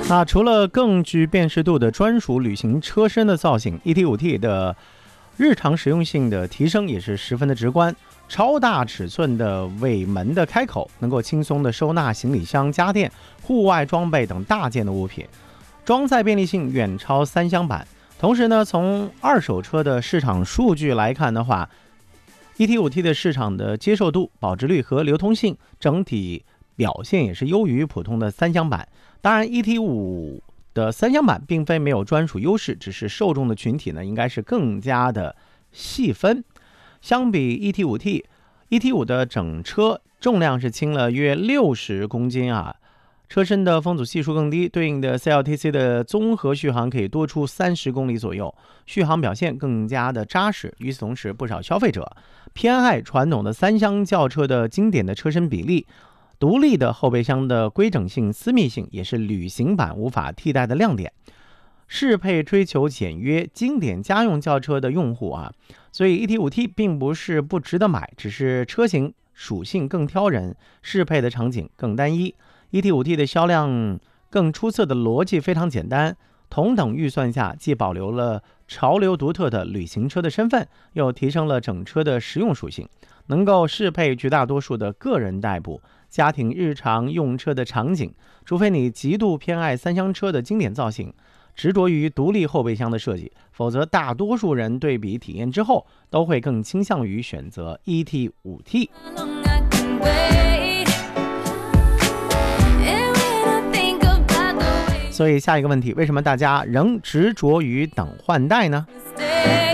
那除了更具辨识度的专属旅行车身的造型 ，ET5T 的日常实用性的提升也是十分的直观。超大尺寸的尾门的开口，能够轻松的收纳行李箱、家电、户外装备等大件的物品，装载便利性远超三厢版。同时呢，从二手车的市场数据来看的话， ET5T 的市场的接受度、保值率和流通性整体表现也是优于普通的三厢版。当然 ET5 的三厢版并非没有专属优势，只是受众的群体呢应该是更加的细分。相比 ET5T，ET5 的整车重量是轻了约60公斤啊，车身的风阻系数更低，对应的 CLTC 的综合续航可以多出30公里左右，续航表现更加的扎实。与此同时，不少消费者偏爱传统的三厢轿车的经典的车身比例，独立的后备箱的规整性、私密性也是旅行版无法替代的亮点。适配追求简约经典家用轿车的用户啊，所以 ET5T 并不是不值得买，只是车型属性更挑人，适配的场景更单一。ET5T 的销量更出色的逻辑非常简单，同等预算下既保留了潮流独特的旅行车的身份，又提升了整车的实用属性，能够适配绝大多数的个人代步、家庭日常用车的场景。除非你极度偏爱三厢车的经典造型，执着于独立后备箱的设计，否则大多数人对比体验之后都会更倾向于选择 ET5T。 所以下一个问题，为什么大家仍执着于等换代呢？